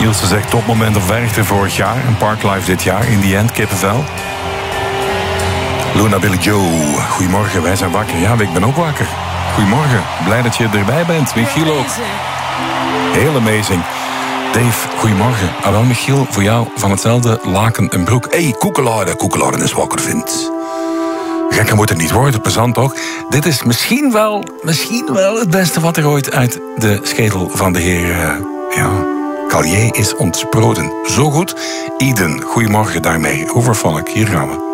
Nielsen zegt topmoment of Werchter vorig jaar. En Parklife dit jaar. In the end, kippenvel. Luna Billy Joe. Goedemorgen, wij zijn wakker. Ja, ik ben ook wakker. Goedemorgen. Blij dat je erbij bent. Michiel ook. Heel amazing. Dave, goedemorgen. Ah, wel, Michiel, voor jou van hetzelfde laken en broek. Hé, Koekelaar is wakker, vindt. Gekker moet het niet worden, plezant toch? Dit is misschien wel het beste wat er ooit uit de schedel van de heer Callier is ontsproten. Zo goed. Eden, goedemorgen daarmee. Overval ik, hier gaan we.